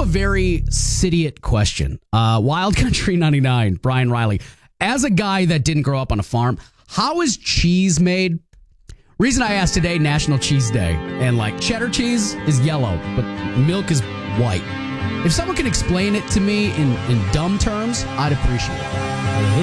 very Sidiot question. Wild Country 99, Brian Riley. As a guy that didn't grow up on a farm, how is cheese made? Reason I asked today, National Cheese Day. And like cheddar cheese is yellow, but milk is white. If someone can explain it to me in dumb terms, I'd appreciate it.